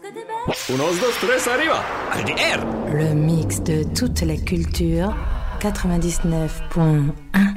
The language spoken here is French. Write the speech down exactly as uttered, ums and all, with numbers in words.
Unos, dos, tres, arriba. Aldi R. Le mix de toute la culture, quatre-vingt-dix-neuf point un.